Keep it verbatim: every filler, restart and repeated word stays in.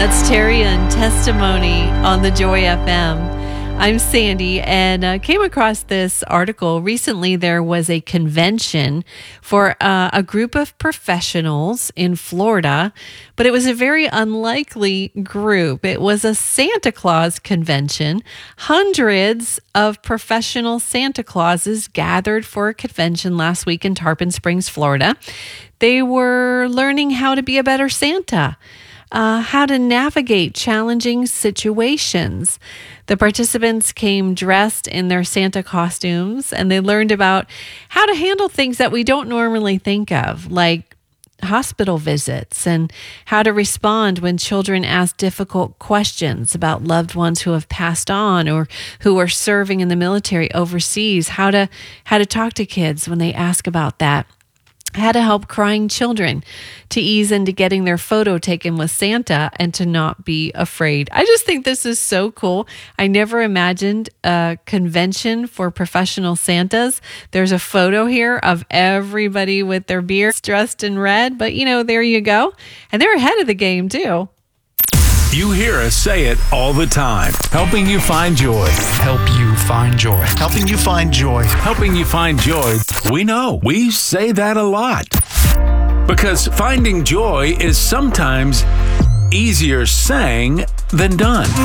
That's Terry and Testimony on the Joy F M. I'm Sandy, and uh, came across this article. Recently, there was a convention for uh, a group of professionals in Florida, but it was a very unlikely group. It was a Santa Claus convention. Hundreds of professional Santa Clauses gathered for a convention last week in Tarpon Springs, Florida. They were learning how to be a better Santa. Uh, how to navigate challenging situations. The participants came dressed in their Santa costumes, and they learned about how to handle things that we don't normally think of, like hospital visits, and how to respond when children ask difficult questions about loved ones who have passed on or who are serving in the military overseas, how to how to talk to kids when they ask about that. How to help crying children to ease into getting their photo taken with Santa and to not be afraid. I just think this is so cool. I never imagined a convention for professional Santas. There's a photo here of everybody with their beards dressed in red, but you know, there you go. And they're ahead of the game too. You hear us say it all the time. Helping you find joy. Help you find joy. Helping you find joy. Helping you find joy. We know. We say that a lot. Because finding joy is sometimes easier saying than done.